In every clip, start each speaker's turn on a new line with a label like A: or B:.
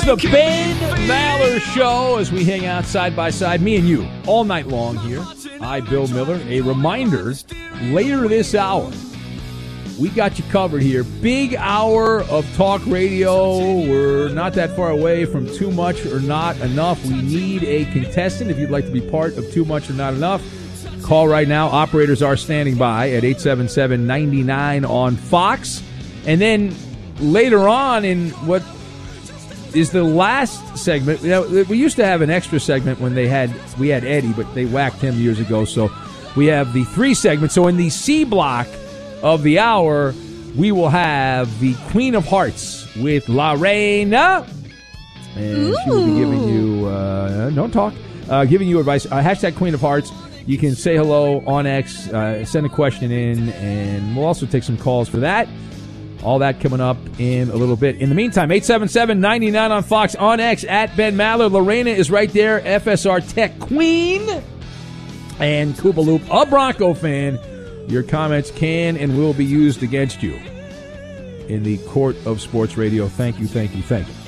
A: the Ben Maller Show as we hang out side by side, me and you, all night long here. I, Bill Miller. A reminder, later this hour, we got you covered here. Big hour of talk radio. We're not that far away from Too Much or Not Enough. We need a contestant. If you'd like to be part of Too Much or Not Enough, call right now. Operators are standing by at 877-99 on Fox. And then later on in what is the last segment, you know, we used to have an extra segment when we had Eddie, but they whacked him years ago. So we have the 3 segments. So in the C block of the hour, we will have the Queen of Hearts with Lorena. And she will be giving you, don't talk, giving you advice. Hashtag Queen of Hearts. You can say hello on X, send a question in, and we'll also take some calls for that. All that coming up in a little bit. In the meantime, 877-99 on Fox, on X, at Ben Maller. Lorena is right there, FSR Tech Queen. And Koopa Loop, a Bronco fan. Your comments can and will be used against you in the court of sports radio. Thank you, thank you, thank you.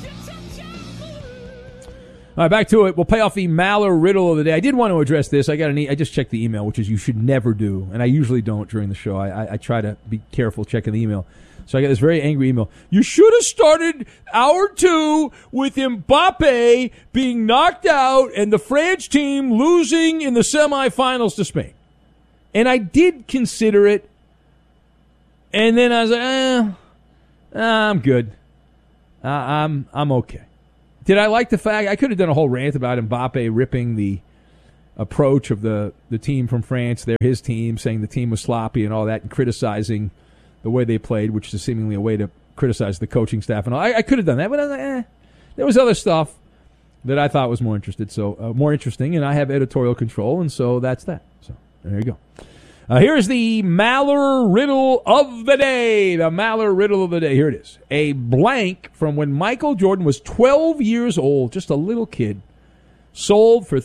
A: All right, back to it. We'll pay off the Maller riddle of the day. I did want to address this. I just checked the email, which is you should never do, and I usually don't during the show. I try to be careful checking the email. So I got this very angry email. You should have started hour 2 with Mbappe being knocked out and the France team losing in the semifinals to Spain. And I did consider it, and then I was like, I'm good. I'm okay. Did I like the fact I could have done a whole rant about Mbappe ripping the approach of the team from France? They're his team, saying the team was sloppy and all that, and criticizing the way they played, which is seemingly a way to criticize the coaching staff and all. I could have done that, but I was like, there was other stuff that I thought was more interesting, and I have editorial control, and so that's that. So there you go. Here's the Maller riddle of the day. The Maller riddle of the day. Here it is. A blank from when Michael Jordan was 12 years old, just a little kid, sold for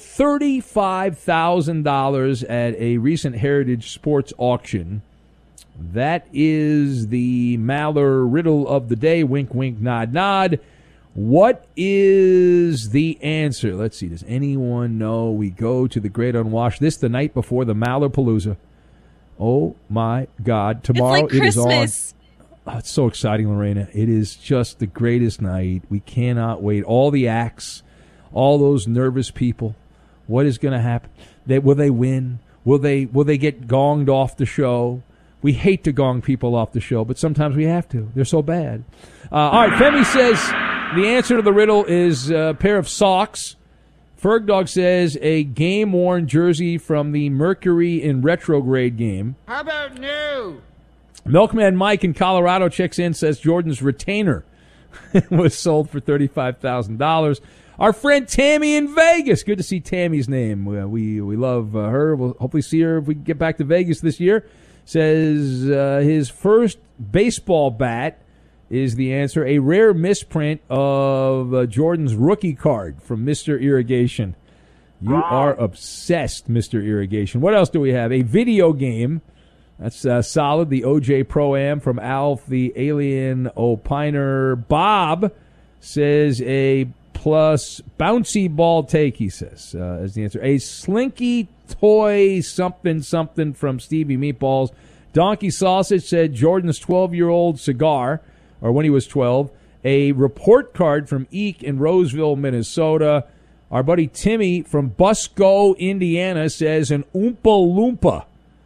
A: $35,000 at a recent Heritage Sports auction. That is the Maller riddle of the day. Wink, wink, nod, nod. What is the answer? Let's see. Does anyone know? We go to the Great Unwashed. This the night before the Maller Palooza. Oh, my God. Tomorrow
B: it's like Christmas.
A: It's so exciting, Lorena. It is just the greatest night. We cannot wait. All the acts, all those nervous people. What is going to happen? Will they win? Will they get gonged off the show? We hate to gong people off the show, but sometimes we have to. They're so bad. All right, Femi says the answer to the riddle is a pair of socks. Fergdog says a game-worn jersey from the Mercury in retrograde game.
C: How about no?
A: Milkman Mike in Colorado checks in, says Jordan's retainer was sold for $35,000. Our friend Tammy in Vegas. Good to see Tammy's name. We love her. We'll hopefully see her if we get back to Vegas this year. Says his first baseball bat is the answer. A rare misprint of Jordan's rookie card from Mr. Irrigation. You are obsessed, Mr. Irrigation. What else do we have? A video game. That's solid. The OJ Pro-Am from Alf, the Alien Opiner. Bob says a plus bouncy ball take, he says, is the answer. A slinky toy something from Stevie Meatballs. Donkey Sausage said Jordan's 12-year-old cigar, or when he was 12. A report card from Eek in Roseville, Minnesota. Our buddy Timmy from Busco, Indiana says an Oompa Loompa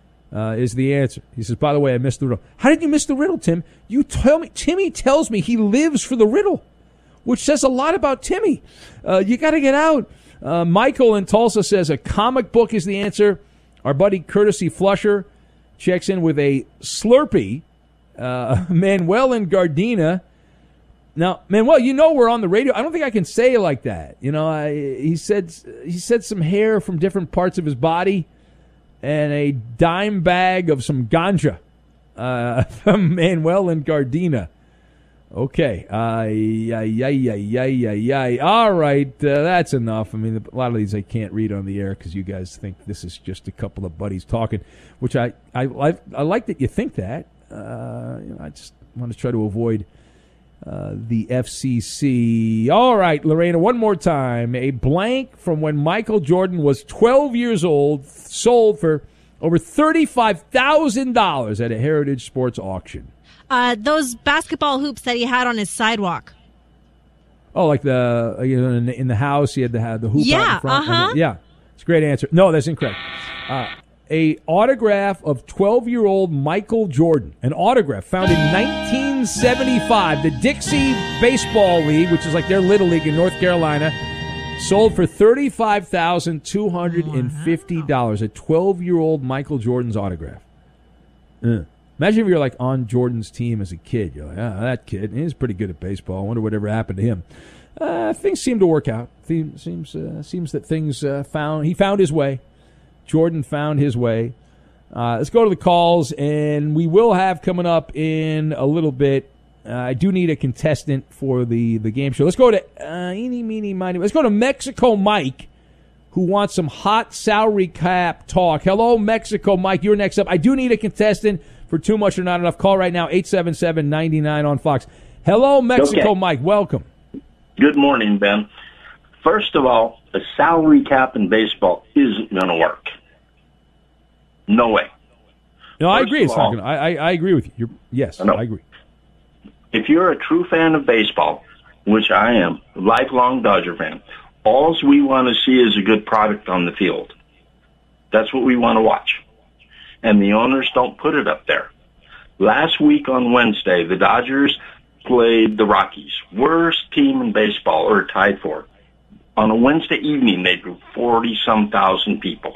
A: is the answer. He says, by the way, I missed the riddle. How did you miss the riddle, Tim? You tell me. Timmy tells me he lives for the riddle, which says a lot about Timmy. You got to get out. Michael in Tulsa says a comic book is the answer. Our buddy Courtesy Flusher checks in with a Slurpee. Manuel in Gardena. Now, Manuel, you know we're on the radio. I don't think I can say it like that. You know, he said some hair from different parts of his body and a dime bag of some ganja from Manuel in Gardena. Okay. All right. That's enough. I mean, a lot of these I can't read on the air because you guys think this is just a couple of buddies talking, which I like that you think that. I just want to try to avoid the FCC. All right, Lorena, one more time. A blank from when Michael Jordan was 12 years old, sold for over $35,000 at a Heritage Sports auction.
B: Those basketball hoops that he had on his sidewalk.
A: Oh, like the in the house, he had the hoop out in front.
B: Uh-huh.
A: Yeah, it's a great answer. No, that's incorrect. A autograph of 12-year-old Michael Jordan. An autograph found in 1975. The Dixie Baseball League, which is like their little league in North Carolina, sold for $35,250. A 12-year-old Michael Jordan's autograph. Imagine if you're like on Jordan's team as a kid. You're like, that kid, he's pretty good at baseball. I wonder whatever happened to him. Things seem to work out. Seems that things he found his way. Jordan found his way. Let's go to the calls, and we will have coming up in a little bit. I do need a contestant for the game show. Let's go to eeny, meeny, miny. Let's go to Mexico Mike, who wants some hot salary cap talk. Hello, Mexico Mike. You're next up. I do need a contestant for Too Much or Not Enough. Call right now, 877-99 on Fox. Hello, Mexico Mike. Welcome.
C: Good morning, Ben. First of all, a salary cap in baseball isn't going to work. No way.
A: No, I agree. It's not gonna, I agree with you. Yes, I agree.
C: If you're a true fan of baseball, which I am, a lifelong Dodger fan, all we want to see is a good product on the field. That's what we want to watch. And the owners don't put it up there. Last week on Wednesday, the Dodgers played the Rockies, worst team in baseball, or tied for. On a Wednesday evening, they drew 40-some thousand people.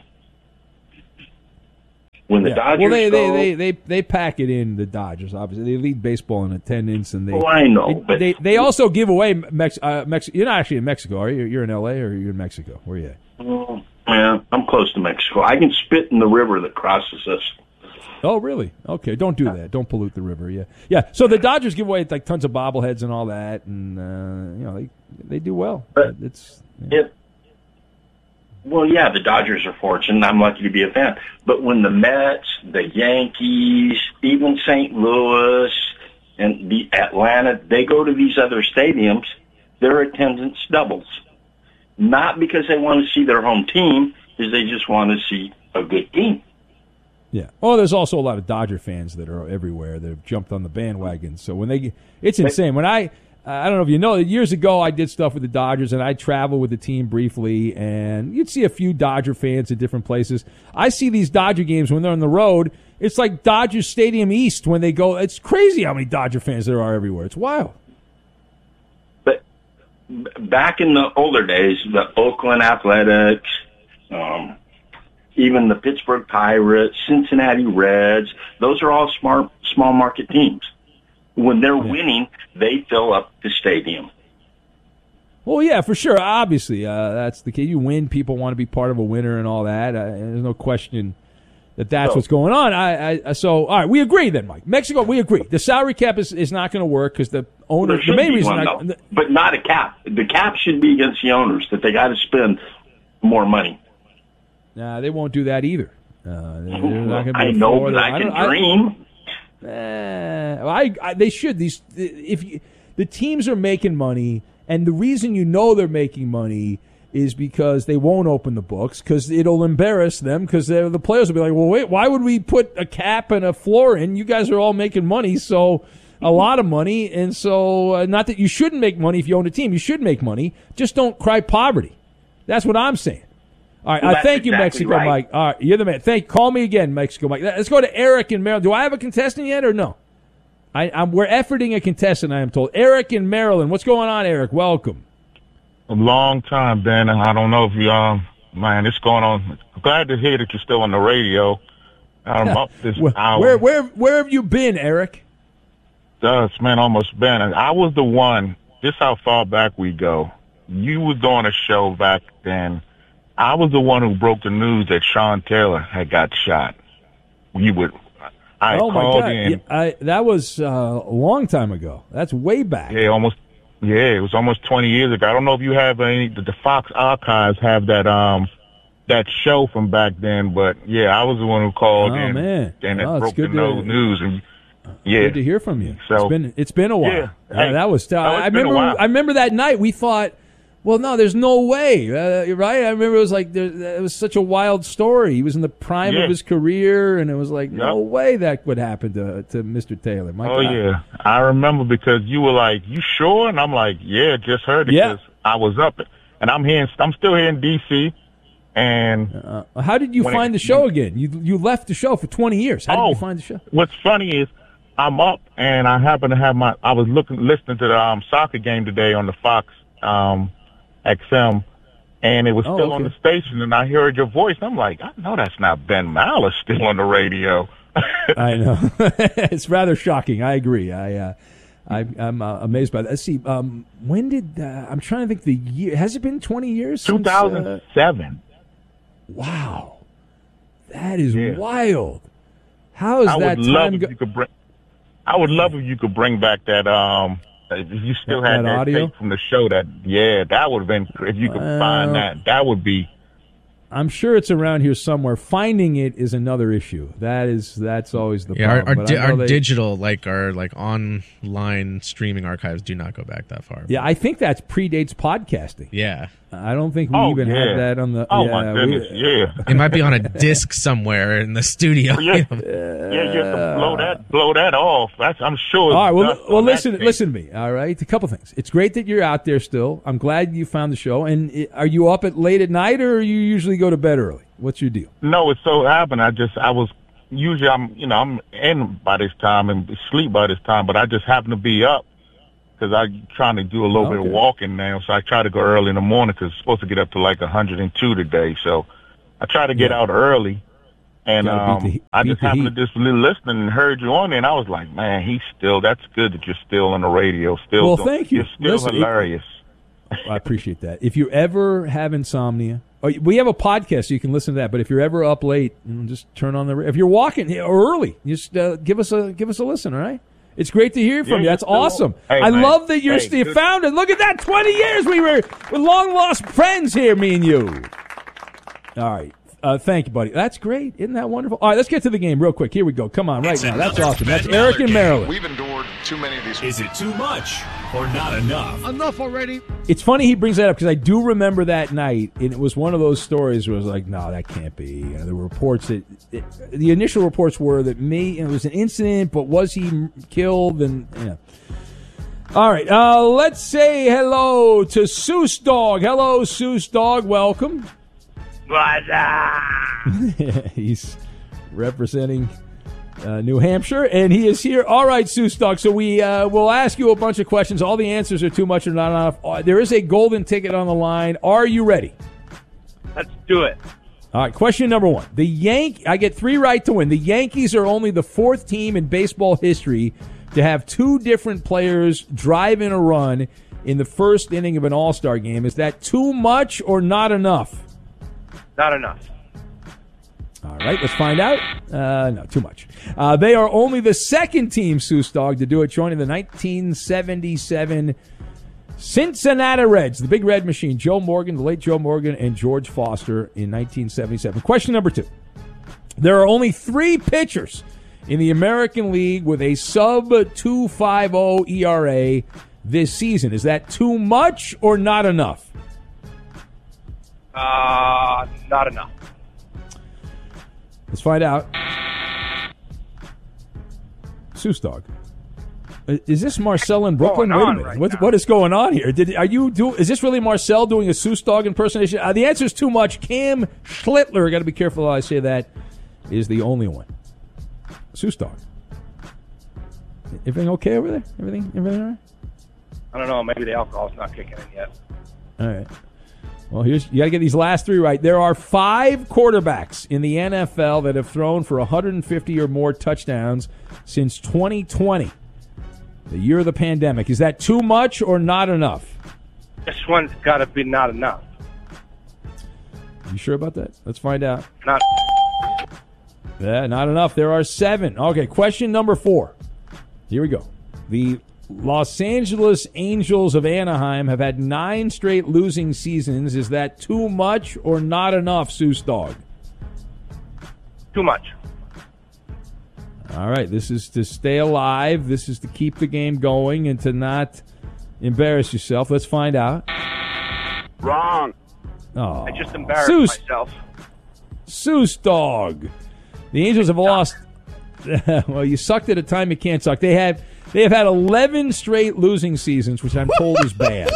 C: When the Dodgers
A: they pack it in, the Dodgers, obviously. They lead baseball in attendance. And
C: I know.
A: They also give away Mexico. You're not actually in Mexico, are you? You're in L.A. or you're in Mexico? Where are you at?
C: Yeah, I'm close to Mexico. I can spit in the river that crosses us.
A: Oh, really? Okay, don't do that. Don't pollute the river. Yeah. So the Dodgers give away like tons of bobbleheads and all that, and they do well.
C: But well, yeah, the Dodgers are fortunate. I'm lucky to be a fan. But when the Mets, the Yankees, even St. Louis, and the Atlanta, they go to these other stadiums, their attendance doubles. Not because they want to see their home team, because they just want to see a good team.
A: Yeah. Well, there's also a lot of Dodger fans that are everywhere that have jumped on the bandwagon. So it's insane. When I don't know if you know, years ago I did stuff with the Dodgers, and I traveled with the team briefly, and you'd see a few Dodger fans at different places. I see these Dodger games when they're on the road. It's like Dodger Stadium East when they go. It's crazy how many Dodger fans there are everywhere. It's wild.
C: But back in the older days, the Oakland Athletics, even the Pittsburgh Pirates, Cincinnati Reds, those are all small market teams. When they're winning, they fill up the stadium.
A: Well, yeah, for sure. Obviously, that's the key. You win, people want to be part of a winner and all that. There's no question that's what's going on. So, all right, we agree then, Mike. Mexico, we agree. The salary cap is not going to work because the owner.
C: The main reason, but not a cap. The cap should be against the owners that they got to spend more money.
A: Nah, they won't do that either.
C: I know, but I can dream.
A: They should. The teams are making money, and the reason they're making money is because they won't open the books because it'll embarrass them because the players will be like, well, wait, why would we put a cap and a floor in? You guys are all making money, so a lot of money, and so not that you shouldn't make money if you own a team. You should make money. Just don't cry poverty. That's what I'm saying. All right,
C: well,
A: thank you, Mexico
C: right.
A: Mike. All right, you're the man. Call me again, Mexico Mike. Let's go to Eric in Maryland. Do I have a contestant yet or no? We're efforting a contestant, I am told. Eric in Maryland. What's going on, Eric? Welcome.
D: A long time, Ben. I don't know if you, man, it's going on. Glad to hear that you're still on the radio. Up this hour.
A: Where have you been, Eric?
D: Man, almost been. I was the one. This how far back we go. You was doing a show back then. I was the one who broke the news that Sean Taylor had got shot. I called in.
A: Yeah, that was a long time ago. That's way back.
D: Yeah, it was almost 20 years ago. I don't know if you have the Fox archives have that show from back then, but yeah, I was the one who called in
A: man.
D: and it broke the news. And Yeah.
A: Good to hear from you.
D: So
A: It's been a while.
D: Yeah. Hey,
A: That was tough.
D: it's been a while.
A: I remember that night we thought, well, no, there's no way, right? I remember it was like it was such a wild story. He was in the prime of his career, and it was like no way that would happen to Mr. Taylor. My God.
D: Yeah, I remember because you were like, "You sure?" And I'm like, "Yeah, just heard it because I was up, and I'm still here in D.C." And
A: how did you find the show again? You left the show for 20 years. How did you find the show?
D: What's funny is I'm up, and I happen to have I was listening to the soccer game today on the Fox XM, and it was still on the station, and I heard your voice. I'm like, I know that's not Ben Maller still on the radio.
A: I know. It's rather shocking. I agree. I'm amazed by that. Let's see. When did I'm trying to think the year? Has it been 20 years?
D: 2007.
A: Wow, that is wild. How is that time?
D: I would love if you could bring back that. If you still had that
A: audio
D: tape from the show, that would have been. If you could find that would be.
A: I'm sure it's around here somewhere. Finding it is another issue. That's always the problem.
E: Our digital, our online streaming archives do not go back that far.
A: Yeah, I think that predates podcasting.
E: Yeah.
A: I don't think we even had that on the.
D: Oh my goodness!
E: It might be on a disc somewhere in the studio.
D: You have to blow that off. I'm sure.
A: All right. Well, listen to me. All right. A couple things. It's great that you're out there still. I'm glad you found the show. And are you up late at night, or you usually go to bed early? What's your deal?
D: No, it so happened. Usually I'm in by this time and sleep by this time, but I just happen to be up. Because I'm trying to do a little bit of walking now, so I try to go early in the morning because it's supposed to get up to 102 today. So I try to get out early, and I just happened to just listen and heard you on there, and I was like, man, that's good that you're still on the radio.
A: Thank you.
D: You're still hilarious.
A: I appreciate that. If you ever have insomnia, we have a podcast, so you can listen to that. But if you're ever up late, just turn on if you're walking early, just give us a listen. All right. It's great to hear from you. That's awesome.
D: Hey,
A: I love that you found it. Look at that. 20 years we were long-lost friends here, me and you. All right. Thank you, buddy. That's great. Isn't that wonderful? All right, let's get to the game real quick. Here we go. Come on, right now. That's awesome. That's Eric in Maryland.
F: We've endured too many of these.
G: Is it too much or not enough?
F: Enough already.
A: It's funny he brings that up because I do remember that night, and it was one of those stories where it was like, no, that can't be. There were reports that the initial reports were that it was an incident, but was he killed? And All right, let's say hello to Seuss Dog. Hello, Seuss Dog. Welcome.
H: What's up?
A: He's representing New Hampshire, and he is here. All right, Seuss Dog. So we will ask you a bunch of questions. All the answers are too much or not enough. There is a golden ticket on the line. Are you ready?
H: Let's do it.
A: All right, question number one. I get 3 right to win. The Yankees are only the 4th team in baseball history to have 2 different players drive in a run in the first inning of an All-Star game. Is that too much or not enough?
H: Not enough.
A: All right, let's find out. No, too much. They are only the 2nd team, Seuss Dog, to do it, joining the 1977 Cincinnati Reds, the Big Red Machine, Joe Morgan, the late Joe Morgan, and George Foster in 1977. Question number 2. There are only 3 pitchers in the American League with a sub-2.50 ERA this season. Is that too much or not enough?
H: Not enough.
A: Let's find out. Seuss Dog. Is this Marcel in Brooklyn? Wait a minute. What is going on here? Is this really Marcel doing a Seuss Dog impersonation? The answer is too much. Cam Schlittler, got to be careful how I say that, is the only one. Seuss Dog. Everything okay over there? Everything all right?
H: I don't know. Maybe the alcohol's not kicking in yet.
A: All right. Well, you got to get these last 3 right. There are 5 quarterbacks in the NFL that have thrown for 150 or more touchdowns since 2020, the year of the pandemic. Is that too much or not enough?
H: This one's got to be not enough.
A: You sure about that? Let's find out.
H: Not
A: enough. There are 7. Okay, question number 4. Here we go. The Los Angeles Angels of Anaheim have had 9 straight losing seasons. Is that too much or not enough, Seuss Dog?
H: Too much.
A: All right, this is to stay alive. This is to keep the game going and to not embarrass yourself. Let's find out.
H: Wrong.
A: Oh,
H: I just embarrassed myself.
A: Seuss dog. The Angels have lost. Well, you sucked at a time you can't suck. They have had 11 straight losing seasons, which I'm told is bad.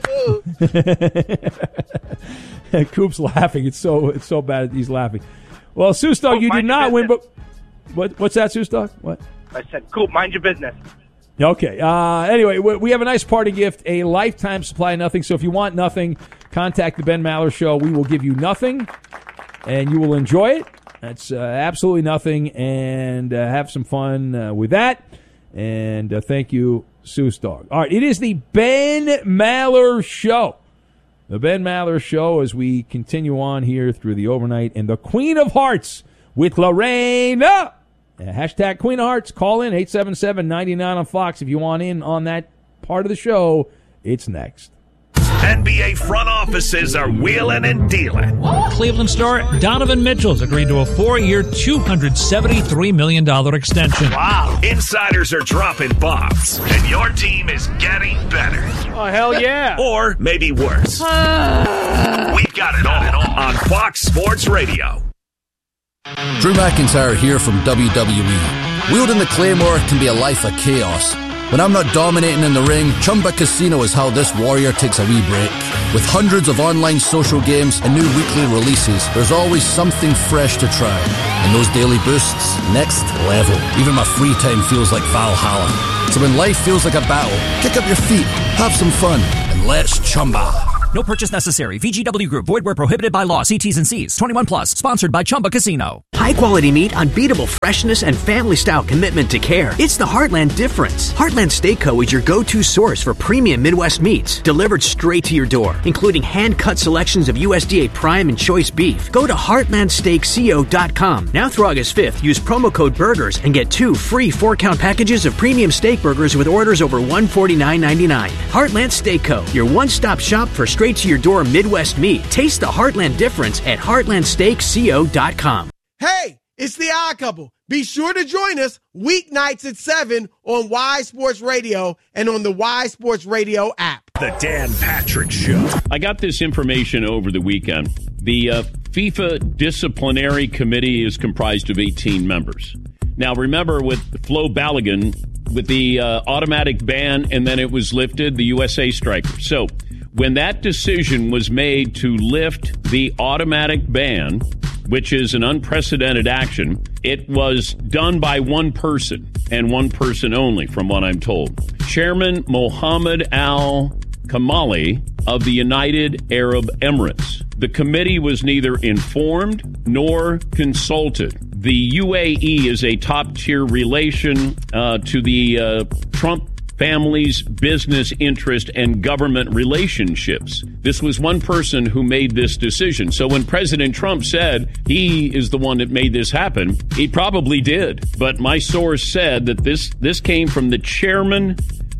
A: Coop's laughing. It's so bad he's laughing. Well, Seuss dog, you did not win, but what's that, Seuss dog? What?
H: I said, Coop, mind your business.
A: Okay. Anyway, we have a nice party gift, a lifetime supply of nothing. So if you want nothing, contact the Ben Maller Show. We will give you nothing, and you will enjoy it. That's absolutely nothing, and have some fun with that. And thank you, Seuss dog. All right, it is the Ben Maller Show. The Ben Maller Show as we continue on here through the overnight. And the Queen of Hearts with Lorena. Hashtag Queen of Hearts. Call in 877-99 on Fox if you want in on that part of the show. It's next.
G: NBA front offices are wheeling and dealing.
I: Cleveland star Donovan Mitchell's agreed to a 4-year, $273 million extension.
G: Wow. Insiders are dropping bombs, and your team is getting better.
H: Oh, hell yeah.
G: Or maybe worse. We've got it all on Fox Sports Radio.
J: Drew McIntyre here from WWE. Wielding the Claymore can be a life of chaos. When I'm not dominating in the ring, Chumba Casino is how this warrior takes a wee break. With hundreds of online social games and new weekly releases, there's always something fresh to try. And those daily boosts, next level. Even my free time feels like Valhalla. So when life feels like a battle, kick up your feet, have some fun, and let's Chumba.
K: No purchase necessary. VGW Group. Void where prohibited by law. See T's and C's. 21 plus. Sponsored by Chumba Casino.
L: High-quality meat, unbeatable freshness, and family-style commitment to care. It's the Heartland difference. Heartland Steak Co. is your go-to source for premium Midwest meats, delivered straight to your door, including hand-cut selections of USDA Prime and Choice beef. Go to heartlandsteakco.com. Now through August 5th, use promo code BURGERS and get 2 free 4-count packages of premium steak burgers with orders over $149.99. Heartland Steak Co., your one-stop shop for straight-to-your-door Midwest meat. Taste the Heartland difference at heartlandsteakco.com.
M: Hey, it's the Odd Couple. Be sure to join us weeknights at 7 on Y Sports Radio and on the Y Sports Radio app.
G: The Dan Patrick Show.
N: I got this information over the weekend. The FIFA Disciplinary Committee is comprised of 18 members. Now, remember with Flo Balogun, with the automatic ban, and then it was lifted, the USA striker. So when that decision was made to lift the automatic ban, which is an unprecedented action, it was done by one person and one person only, from what I'm told. Chairman Mohammed Al Kamali of the United Arab Emirates. The committee was neither informed nor consulted. The UAE is a top-tier relation to the Trump family's business interest and government relationships. This was one person who made this decision. So when President Trump said he is the one that made this happen, he probably did. But my source said that this came from the chairman,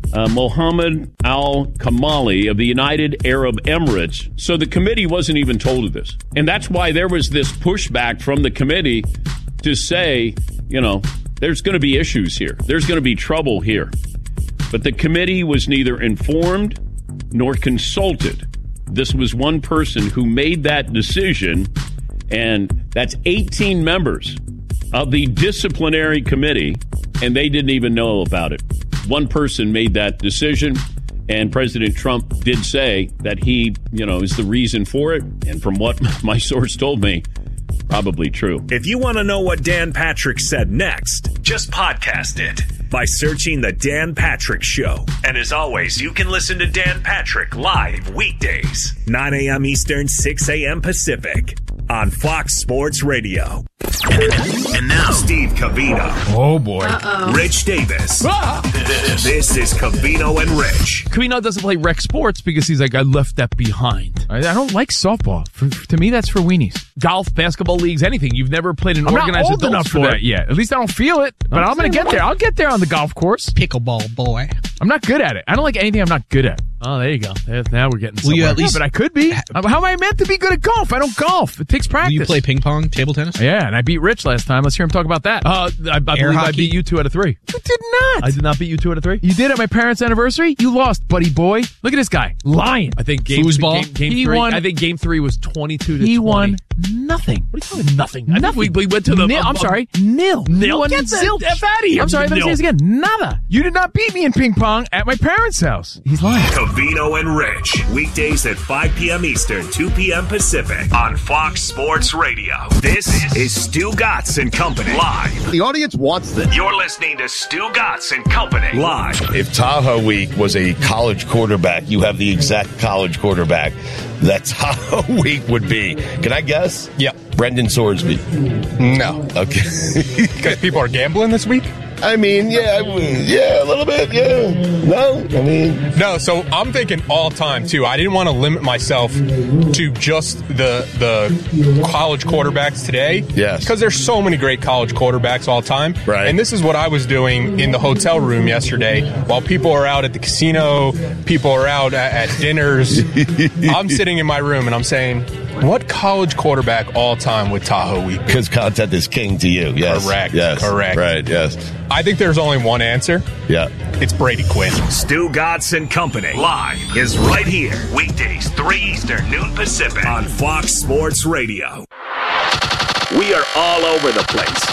N: Mohammed Al Kamali of the United Arab Emirates. So the committee wasn't even told of this. And that's why there was this pushback from the committee to say, you know, there's going to be issues here. There's going to be trouble here. But the committee was neither informed nor consulted. This was one person who made that decision, and that's 18 members of the disciplinary committee, and they didn't even know about it. One person made that decision, and President Trump did say that he, is the reason for it. And from what my source told me, probably true.
G: If you want to know what Dan Patrick said next, just podcast it by searching The Dan Patrick Show. And as always, you can listen to Dan Patrick live weekdays, 9 a.m. Eastern, 6 a.m. Pacific on Fox Sports Radio. And now, Steve Covino.
O: Oh, boy.
G: Rich Davis. This is Covino and Rich.
O: Covino doesn't play rec sports because he's like, I left that behind. I don't like softball. To me, that's for weenies. Golf, basketball leagues, anything. You've never played an organized adult enough sport for that yet. At least I don't feel it. But I'm going to get there. I'll get there on the golf course.
I: Pickleball boy.
O: I'm not good at it. I don't like anything I'm not good at. Oh, there you go. Now we're getting somewhere.
E: Will you at least?
O: Yeah, but I could be. How am I meant to be good at golf? I don't golf. It takes practice.
E: Will you play ping pong, table tennis?
O: Yeah, and I beat Rich last time. Let's hear him talk about that. I believe I beat you 2 out of 3. You did not. I did not beat you 2 out of 3. You did at my parents' anniversary. You lost, buddy boy. Look at this guy lying. I think game 3. I think game 3 was 22 to 20. He won nothing. What are you talking nothing? Nothing. We went to the. I'm sorry, nil. Get the F out of here. I'm sorry. Let me say this again. Nada. You did not beat me in ping pong at my parents' house. He's lying.
G: Covino and Rich, weekdays at 5 p.m. Eastern, 2 p.m. Pacific on Fox Sports Radio. This is Stu Gatz and Company live.
F: The audience wants this.
G: You're listening to Stu Gatz and Company live.
P: If Tahoe Week was a college quarterback, you have the exact college quarterback that Tahoe Week would be. Can I guess?
Q: Yep.
P: Brendan Sorsby.
Q: No.
P: Okay.
Q: Because people are gambling this week?
P: I mean, yeah, a little bit, yeah. No, I mean...
Q: No, so I'm thinking all time, too. I didn't want to limit myself to just the college quarterbacks today.
P: Yes.
Q: Because there's so many great college quarterbacks all time.
P: Right.
Q: And this is what I was doing in the hotel room yesterday. While people are out at the casino, people are out at dinners, I'm sitting in my room and I'm saying... What college quarterback all time with Tahoe Week?
P: Because content is king to you, yes.
Q: Correct.
P: Yes.
Q: Correct.
P: Right, yes.
Q: I think there's only one answer.
P: Yeah.
Q: It's Brady Quinn.
G: Stu Gatz and Company live is right here. Weekdays, 3 Eastern, noon Pacific on Fox Sports Radio. We are all over the place.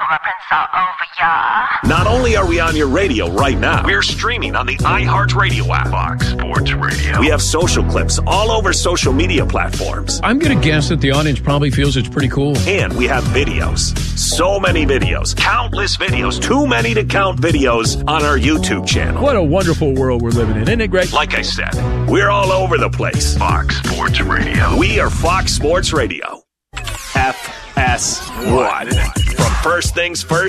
G: Not only are we on your radio right now, we're streaming on the iHeartRadio app. Fox Sports Radio. We have social clips all over social media platforms.
N: I'm going to guess that the audience probably feels it's pretty cool.
G: And we have videos. So many videos. Countless videos. Too many to count videos on our YouTube channel.
A: What a wonderful world we're living in, isn't it, Greg?
G: Like I said, we're all over the place. Fox Sports Radio. We are Fox Sports Radio. FS1. From First Things First